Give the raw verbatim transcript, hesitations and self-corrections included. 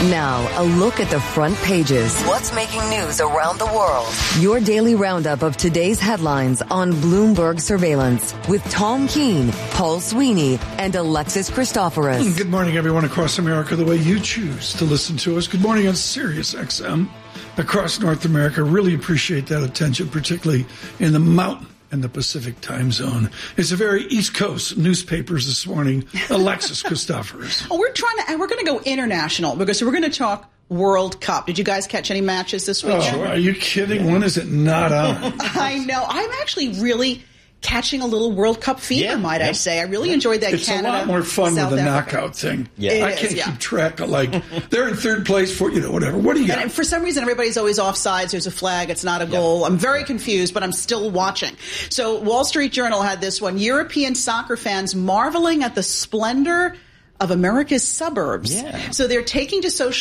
Now, a look at the front pages. What's making news around the world? Your daily roundup of today's headlines on Bloomberg Surveillance with Tom Keene, Paul Sweeney, and Alexis Christoforous. Good morning, everyone across America, the way you choose to listen to us. Good morning on Sirius X M across North America. Really appreciate that attention, particularly in the Mountain and the Pacific time zone. It's a very East Coast newspapers this morning. Alexis Christoforous. Well, we're trying to, and we're going to go international because we're going to talk World Cup. Did you guys catch any matches this weekend? Oh, are you kidding? When is it not on? I know. I'm actually really catching a little World Cup fever, yeah, might yeah. I say. I really enjoyed that it's Canada. It's a lot more fun South with the Africa. knockout thing. Yeah. I It can't is, yeah. keep track of, like, they're in third place for, you know, whatever. What do you got? And for some reason, everybody's always offsides. There's a flag. It's not a goal. Yep. I'm very confused, but I'm still watching. So Wall Street Journal had this one. European soccer fans marveling at the splendor of America's suburbs. Yeah. So they're taking to social